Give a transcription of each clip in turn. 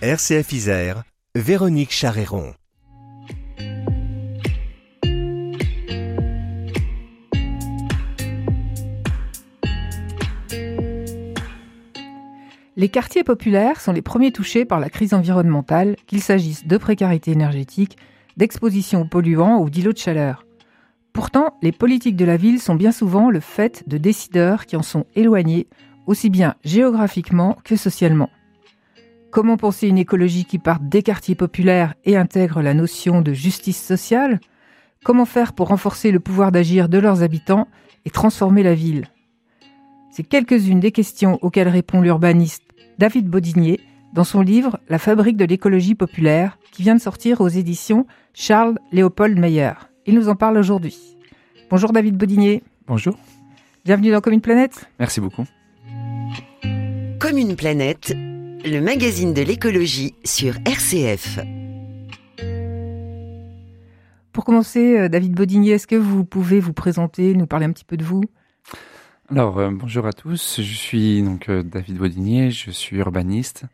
RCF Isère, Véronique Charéron. Les quartiers populaires sont les premiers touchés par la crise environnementale, qu'il s'agisse de précarité énergétique, d'exposition aux polluants ou d'îlots de chaleur. Pourtant, les politiques de la ville sont bien souvent le fait de décideurs qui en sont éloignés, aussi bien géographiquement que socialement. Comment penser une écologie qui parte des quartiers populaires et intègre la notion de justice sociale ? Comment faire pour renforcer le pouvoir d'agir de leurs habitants et transformer la ville ? C'est quelques-unes des questions auxquelles répond l'urbaniste David Bodinier dans son livre « La fabrique de l'écologie populaire » qui vient de sortir aux éditions Charles Léopold Meyer. Il nous en parle aujourd'hui. Bonjour David Bodinier. Bonjour. Bienvenue dans Comme une planète. Merci beaucoup. Comme une planète, le magazine de l'écologie sur RCF. Pour commencer, David Bodinier, est-ce que vous pouvez vous présenter, nous parler un petit peu de vous ? Alors, bonjour à tous. Je suis donc David Bodinier, je suis urbaniste.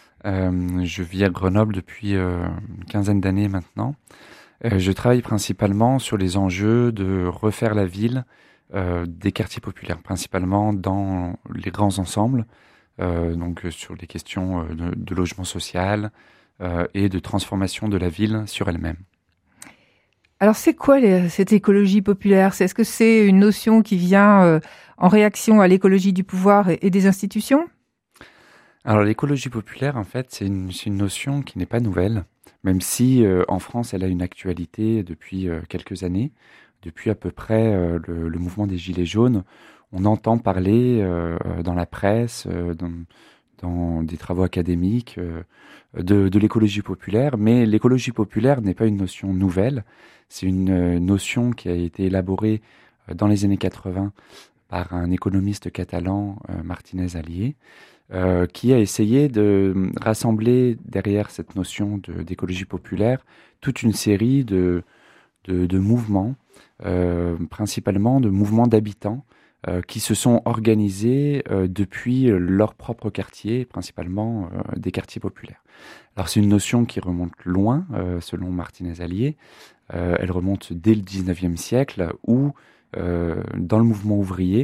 Je vis à Grenoble depuis une quinzaine d'années maintenant. Je travaille principalement sur les enjeux de refaire la ville des quartiers populaires, principalement dans les grands ensembles, donc sur les questions de logement social et de transformation de la ville sur elle-même. Alors c'est quoi cette écologie populaire ? Est-ce que c'est une notion qui vient en réaction à l'écologie du pouvoir et des institutions ? Alors l'écologie populaire, en fait, c'est une notion qui n'est pas nouvelle, même si en France, elle a une actualité depuis quelques années. Depuis à peu près le mouvement des Gilets jaunes, on entend parler dans la presse, dans des travaux académiques, de l'écologie populaire. Mais l'écologie populaire n'est pas une notion nouvelle. C'est une notion qui a été élaborée dans les années 80 par un économiste catalan, Martínez Alier, qui a essayé de rassembler derrière cette notion d'écologie populaire toute une série de mouvements, principalement de mouvements d'habitants, qui se sont organisés depuis leur propre quartier, principalement des quartiers populaires. Alors c'est une notion qui remonte loin, selon Martínez Alier. Elle remonte dès le 19e siècle où, dans le mouvement ouvrier,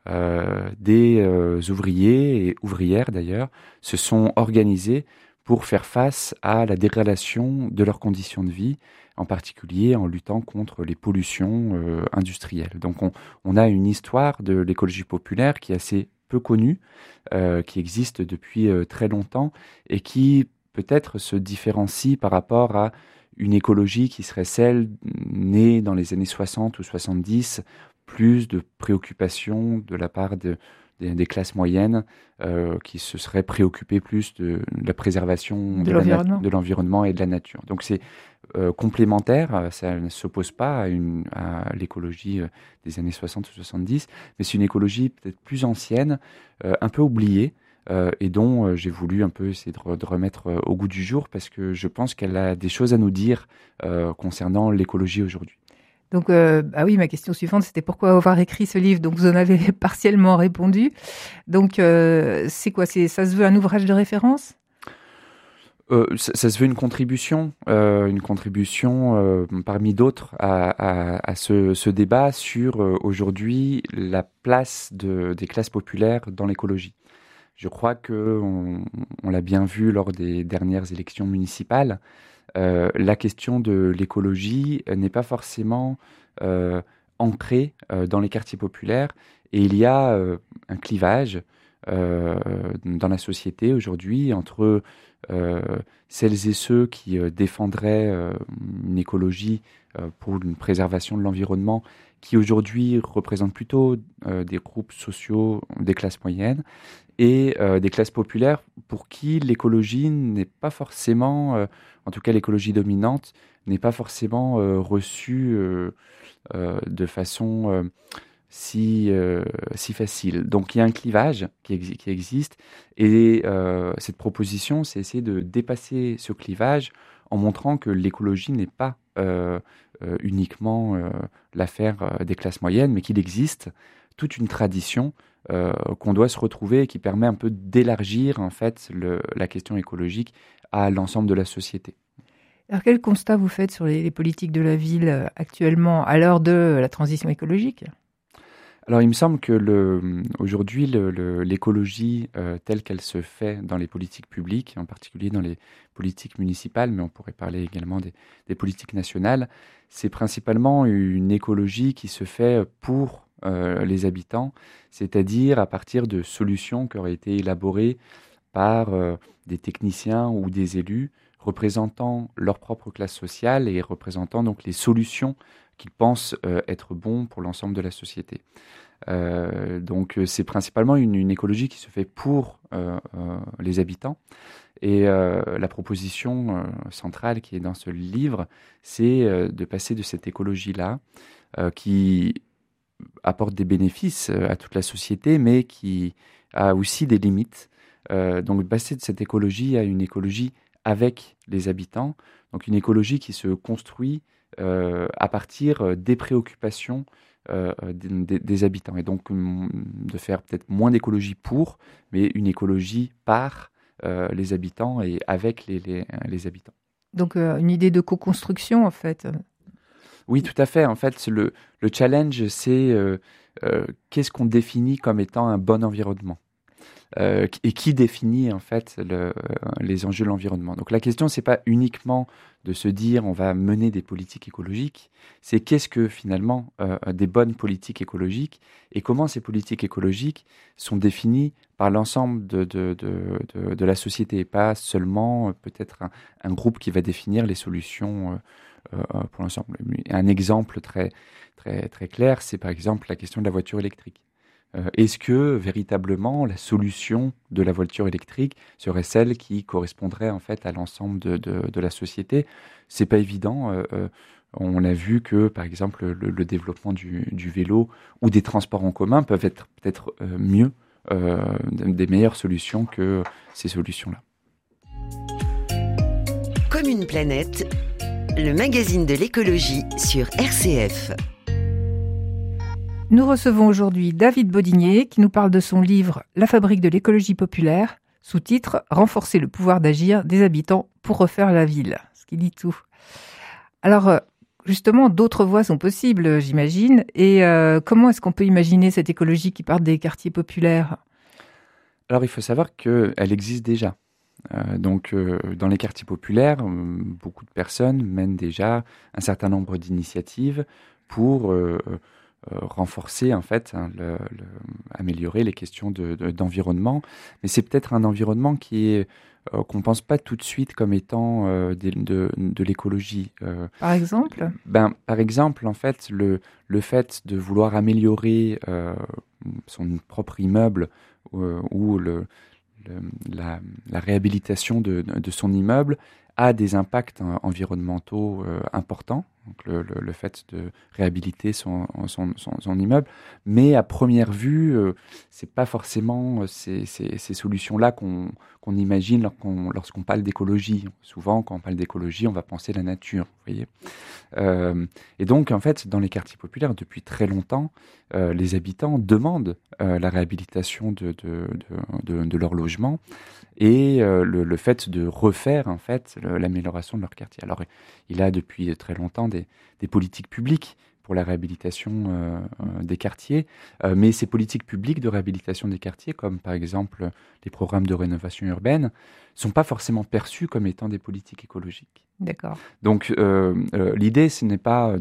des ouvriers et ouvrières d'ailleurs se sont organisés pour faire face à la dégradation de leurs conditions de vie, en particulier en luttant contre les pollutions industrielles. Donc on a une histoire de l'écologie populaire qui est assez peu connue, qui existe depuis très longtemps et qui peut-être se différencie par rapport à une écologie qui serait celle née dans les années 60 ou 70, plus de préoccupations de la part des classes moyennes qui se seraient préoccupées plus de la préservation de l'environnement et de la nature. Donc c'est complémentaire, ça ne s'oppose pas à l'écologie des années 60 ou 70, mais c'est une écologie peut-être plus ancienne, un peu oubliée, et dont j'ai voulu un peu essayer de remettre au goût du jour parce que je pense qu'elle a des choses à nous dire concernant l'écologie aujourd'hui. Donc, oui, ma question suivante, c'était pourquoi avoir écrit ce livre ? Donc, vous en avez partiellement répondu. Donc, c'est quoi ? Ça se veut un ouvrage de référence ? Ça se veut une contribution parmi d'autres à ce débat sur aujourd'hui la place des classes populaires dans l'écologie. Je crois qu'on l'a bien vu lors des dernières élections municipales. La question de l'écologie n'est pas forcément ancrée dans les quartiers populaires et il y a un clivage dans la société aujourd'hui entre celles et ceux qui défendraient une écologie pour une préservation de l'environnement qui aujourd'hui représentent plutôt des groupes sociaux des classes moyennes et des classes populaires pour qui l'écologie n'est pas forcément, en tout cas l'écologie dominante, n'est pas forcément reçue de façon si facile. Donc il y a un clivage qui existe et cette proposition, c'est essayer de dépasser ce clivage en montrant que l'écologie n'est pas uniquement l'affaire des classes moyennes, mais qu'il existe toute une tradition qu'on doit se retrouver et qui permet un peu d'élargir en fait la question écologique à l'ensemble de la société. Alors, quel constat vous faites sur les politiques de la ville actuellement, à l'heure de la transition écologique ? Alors, il me semble que aujourd'hui, l'écologie telle qu'elle se fait dans les politiques publiques, en particulier dans les politiques municipales, mais on pourrait parler également des politiques nationales, c'est principalement une écologie qui se fait pour les habitants, c'est-à-dire à partir de solutions qui auraient été élaborées par des techniciens ou des élus représentant leur propre classe sociale et représentant donc les solutions qu'ils pensent être bons pour l'ensemble de la société. Donc c'est principalement une écologie qui se fait pour les habitants. Et la proposition centrale qui est dans ce livre, c'est de passer de cette écologie-là qui apporte des bénéfices à toute la société, mais qui a aussi des limites. Donc passer de cette écologie à une écologie avec les habitants, donc une écologie qui se construit à partir des préoccupations des habitants, et donc de faire peut-être moins d'écologie pour, mais une écologie par les habitants et avec les habitants. Donc une idée de co-construction en fait. Oui, tout à fait. En fait, le challenge, c'est qu'est-ce qu'on définit comme étant un bon environnement et qui définit en fait les enjeux de l'environnement. Donc la question, c'est pas uniquement de se dire on va mener des politiques écologiques, c'est qu'est-ce que finalement des bonnes politiques écologiques et comment ces politiques écologiques sont définies par l'ensemble de la société et pas seulement peut-être un groupe qui va définir les solutions pour l'ensemble. Un exemple très clair, c'est par exemple la question de la voiture électrique. Est-ce que véritablement la solution de la voiture électrique serait celle qui correspondrait en fait à l'ensemble de la société ? C'est pas évident. On a vu que par exemple le développement du vélo ou des transports en commun peuvent être peut-être mieux, des meilleures solutions que ces solutions-là. Comme une planète, le magazine de l'écologie sur RCF. Nous recevons aujourd'hui David Bodinier qui nous parle de son livre « La fabrique de l'écologie populaire », sous-titre « Renforcer le pouvoir d'agir des habitants pour refaire la ville », ce qui dit tout. Alors, justement, d'autres voies sont possibles, j'imagine. Et comment est-ce qu'on peut imaginer cette écologie qui part des quartiers populaires ? Alors, il faut savoir qu'elle existe déjà. Donc, dans les quartiers populaires, beaucoup de personnes mènent déjà un certain nombre d'initiatives pour renforcer, en fait, améliorer les questions d'environnement. Mais c'est peut-être un environnement qui est qu'on ne pense pas tout de suite comme étant de l'écologie. Par exemple ? Par exemple, en fait, le fait de vouloir améliorer son propre immeuble ou la réhabilitation de son immeuble a des impacts environnementaux importants. Donc le fait de réhabiliter son immeuble, mais à première vue, c'est pas forcément ces solutions-là qu'on imagine lorsqu'on parle d'écologie. Souvent, quand on parle d'écologie, on va penser à la nature, vous voyez. Et donc, en fait, dans les quartiers populaires, depuis très longtemps, les habitants demandent la réhabilitation de leur logement et le fait de refaire, en fait, l'amélioration de leur quartier. Alors, il y a depuis très longtemps des politiques publiques pour la réhabilitation des quartiers, mais ces politiques publiques de réhabilitation des quartiers, comme par exemple les programmes de rénovation urbaine, ne sont pas forcément perçus comme étant des politiques écologiques. D'accord. Donc l'idée, ce n'est pas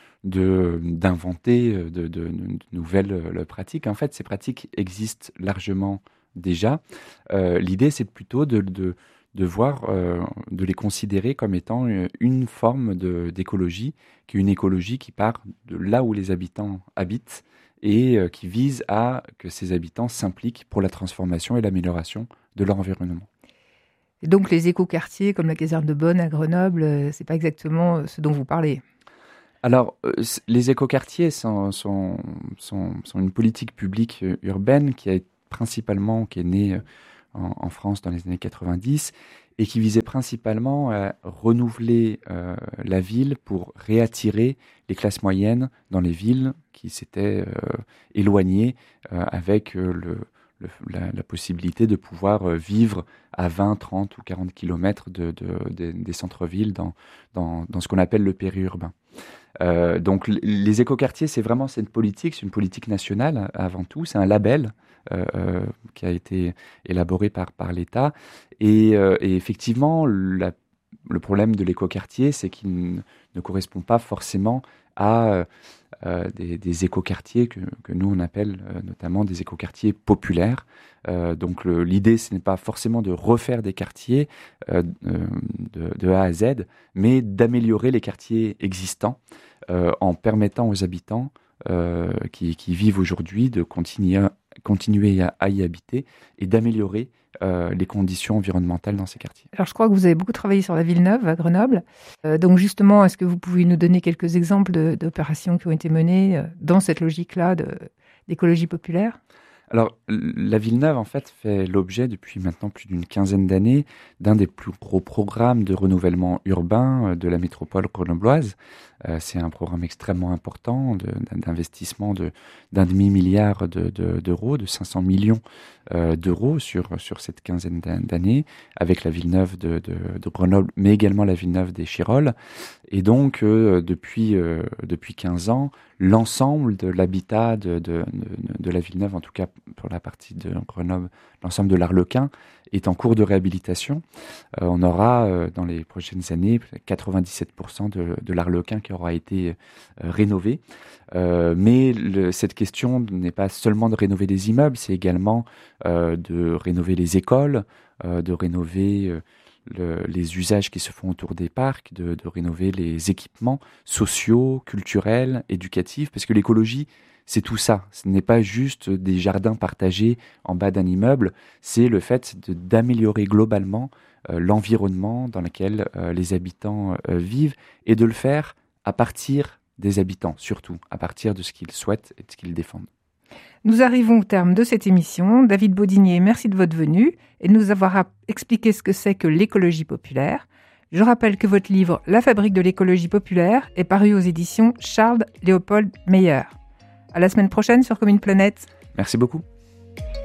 d'inventer de nouvelles pratiques. En fait, ces pratiques existent largement déjà. L'idée, c'est plutôt de voir, de les considérer comme étant une forme d'écologie, qui est une écologie qui part de là où les habitants habitent et qui vise à que ces habitants s'impliquent pour la transformation et l'amélioration de leur environnement. Et donc les écoquartiers comme la caserne de Bonne à Grenoble, c'est pas exactement ce dont vous parlez. Alors, les écoquartiers sont une politique publique urbaine qui est née en France dans les années 90 et qui visait principalement à renouveler la ville pour réattirer les classes moyennes dans les villes qui s'étaient éloignées avec la possibilité de pouvoir vivre à 20, 30 ou 40 kilomètres des centres-villes dans ce qu'on appelle le périurbain. Donc les écoquartiers, c'est une politique, c'est une politique nationale avant tout, c'est un label qui a été élaboré par l'État. Et effectivement, le problème de l'écoquartier, c'est qu'il ne correspond pas forcément à des écoquartiers que nous on appelle notamment des écoquartiers populaires. Donc l'idée, ce n'est pas forcément de refaire des quartiers de A à Z, mais d'améliorer les quartiers existants en permettant aux habitants qui vivent aujourd'hui de continuer à y habiter et d'améliorer les conditions environnementales dans ces quartiers. Alors je crois que vous avez beaucoup travaillé sur la Villeneuve à Grenoble. Donc justement, est-ce que vous pouvez nous donner quelques exemples d'opérations qui ont été menées dans cette logique-là d'écologie populaire ? Alors, la Villeneuve, en fait, fait l'objet depuis maintenant plus d'une quinzaine d'années d'un des plus gros programmes de renouvellement urbain de la métropole grenobloise. C'est un programme extrêmement important d'investissement d'un demi-milliard d'euros, de 500 millions d'euros sur cette quinzaine d'années, avec la Villeneuve de Grenoble, mais également la Villeneuve des Chirolles. Et donc, depuis 15 ans, l'ensemble de l'habitat de la Villeneuve, en tout cas pour la partie de Grenoble, l'ensemble de l'Arlequin, est en cours de réhabilitation. On aura dans les prochaines années 97% de l'Arlequin qui aura été rénové. Mais cette question n'est pas seulement de rénover des immeubles, c'est également de rénover les écoles, de rénover les usages qui se font autour des parcs, de rénover les équipements sociaux, culturels, éducatifs, parce que l'écologie, c'est tout ça. Ce n'est pas juste des jardins partagés en bas d'un immeuble, c'est le fait d'améliorer globalement l'environnement dans lequel les habitants vivent et de le faire à partir des habitants, surtout, à partir de ce qu'ils souhaitent et de ce qu'ils défendent. Nous arrivons au terme de cette émission. David Baudinier, merci de votre venue et de nous avoir expliqué ce que c'est que l'écologie populaire. Je rappelle que votre livre « La fabrique de l'écologie populaire » est paru aux éditions Charles Léopold Meyer. À la semaine prochaine sur Comme une planète. Merci beaucoup.